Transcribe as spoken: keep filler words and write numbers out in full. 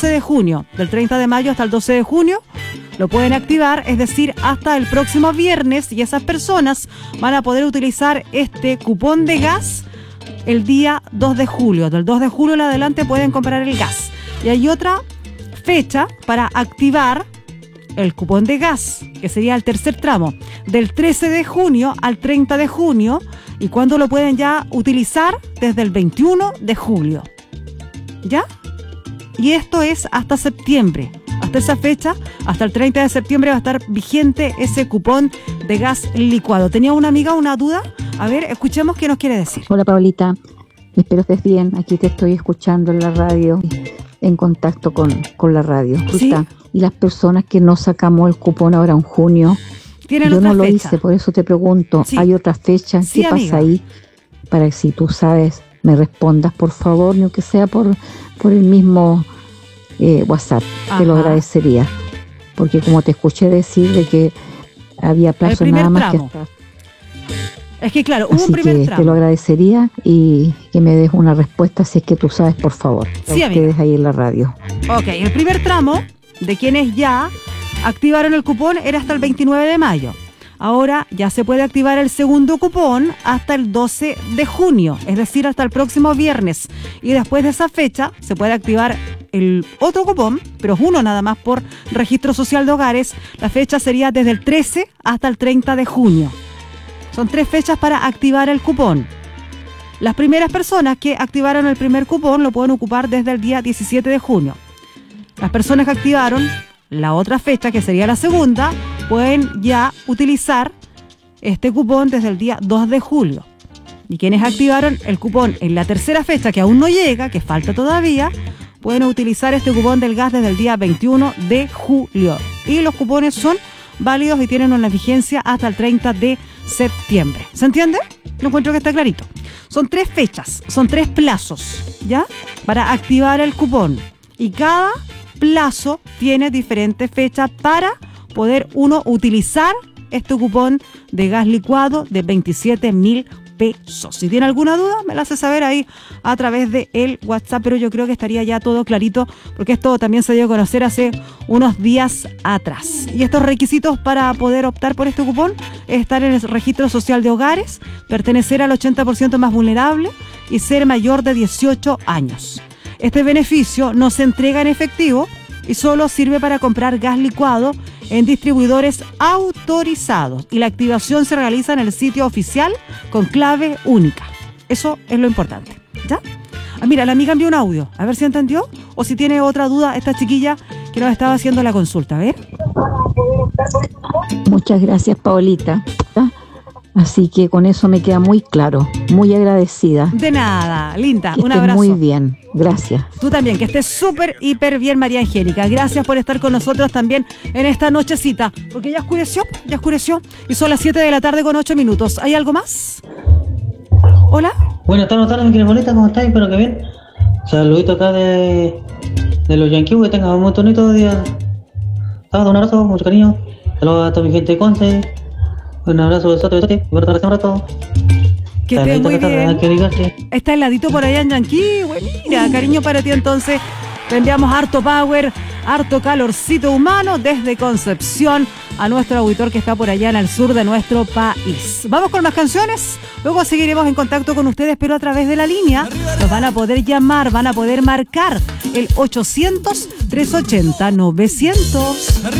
doce de junio, del treinta de mayo hasta el doce de junio, lo pueden activar, es decir, hasta el próximo viernes, y esas personas van a poder utilizar este cupón de gas el día dos de julio. Del dos de julio en adelante pueden comprar el gas. Y hay otra fecha para activar el cupón de gas, que sería el tercer tramo, del trece de junio al treinta de junio, y cuando lo pueden ya utilizar desde el veintiuno de julio. ¿Ya? Y esto es hasta septiembre. Hasta esa fecha, hasta el treinta de septiembre, va a estar vigente ese cupón de gas licuado. ¿Tenía una amiga una duda? A ver, escuchemos qué nos quiere decir. Hola, Paulita. Espero estés bien. Aquí te estoy escuchando en la radio, en contacto con, con la radio. ¿Sí? Y las personas que no sacamos el cupón ahora en junio, ¿Tienen yo otra no lo fecha? hice, por eso te pregunto. Sí. ¿Hay otra fecha? Sí, ¿Qué amiga. pasa ahí? Para que si tú sabes, me respondas, por favor, ni aunque sea por, por el mismo eh, WhatsApp. Ajá. Te lo agradecería. Porque como te escuché decir de que había plazo primer nada más tramo. que hasta... Es que claro, hubo Así un primer que tramo. te lo agradecería y que me des una respuesta si es que tú sabes, por favor. Sí, a amiga. ustedes ahí en la radio. Ok, el primer tramo de quienes ya activaron el cupón era hasta el veintinueve de mayo. Ahora ya se puede activar el segundo cupón hasta el doce de junio, es decir, hasta el próximo viernes. Y después de esa fecha se puede activar el otro cupón, pero es uno nada más por registro social de hogares. La fecha sería desde el trece hasta el treinta de junio. Son tres fechas para activar el cupón. Las primeras personas que activaron el primer cupón lo pueden ocupar desde el día diecisiete de junio. Las personas que activaron la otra fecha, que sería la segunda, pueden ya utilizar este cupón desde el día dos de julio. Y quienes activaron el cupón en la tercera fecha, que aún no llega, que falta todavía, pueden utilizar este cupón del gas desde el día veintiuno de julio. Y los cupones son válidos y tienen una vigencia hasta el treinta de septiembre. ¿Se entiende? Yo encuentro que está clarito. Son tres fechas, son tres plazos, ¿ya? Para activar el cupón. Y cada plazo tiene diferentes fechas para poder uno utilizar este cupón de gas licuado de veintisiete mil pesos. Si tiene alguna duda, me la hace saber ahí a través de el WhatsApp, pero yo creo que estaría ya todo clarito, porque esto también se dio a conocer hace unos días atrás. Y estos requisitos para poder optar por este cupón es estar en el registro social de hogares, pertenecer al ochenta por ciento más vulnerable y ser mayor de dieciocho años. Este beneficio no se entrega en efectivo y solo sirve para comprar gas licuado en distribuidores autorizados. Y la activación se realiza en el sitio oficial con clave única. Eso es lo importante, ¿ya? Ah, mira, la amiga envió un audio. A ver si entendió o si tiene otra duda esta chiquilla que nos estaba haciendo la consulta. A ver. Muchas gracias, Paulita. Así que con eso me queda muy claro, muy agradecida. De nada, linda, Que un estés abrazo. muy bien, gracias. Tú también, que estés súper, hiper bien, María Angélica. Gracias por estar con nosotros también en esta nochecita, porque ya oscureció, ya oscureció, y son las siete de la tarde con ocho minutos. ¿Hay algo más? ¿Hola? Buenas tardes, tardes, mi querida Paulita, ¿cómo estáis? Espero que bien. Saludito acá de, de los Yankees, que tengan un muy bonito día. Ah, un abrazo, mucho cariño. Saludos a toda mi gente de Conce. Un abrazo, besote, besote. Y por un rato. Que estés muy bien. Está heladito por allá en Yanqui. Bueno, mira, cariño para ti entonces. Te enviamos harto power, harto calorcito humano desde Concepción a nuestro auditor que está por allá en el sur de nuestro país. Vamos con más canciones. Luego seguiremos en contacto con ustedes, pero a través de la línea nos van a poder llamar, van a poder marcar el ochocientos, trescientos ochenta, novecientos.